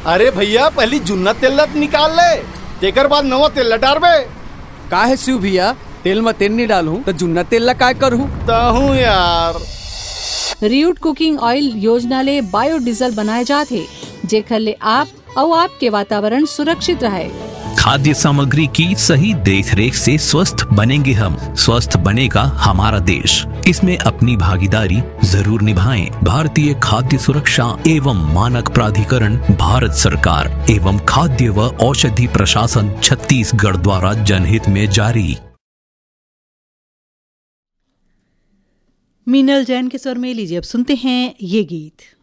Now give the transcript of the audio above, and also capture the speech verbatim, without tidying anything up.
अरे भैया पहली जुन्ना तेल निकाल ले, तेकर बाद नवा तेल डार बे। का है शिव भैया, तेल में तेल नहीं डालूं तो जुन्ना तेल ला काय करूं? ताहू यार। रियूट कुकिंग ऑयल योजना ले बायोडीजल बनाए जाते, जेकर ले आप और आपके वातावरण सुरक्षित रहे। खाद्य सामग्री की सही देखरेख से स्वस्थ बनेंगे हम, स्वस्थ बनेगा हमारा देश। इसमें अपनी भागीदारी जरूर निभाएं। भारतीय खाद्य सुरक्षा एवं मानक प्राधिकरण, भारत सरकार एवं खाद्य व औषधि प्रशासन छत्तीसगढ़ द्वारा जनहित में जारी। मीनल जैन के स्वर में लीजिए अब सुनते हैं ये गीत।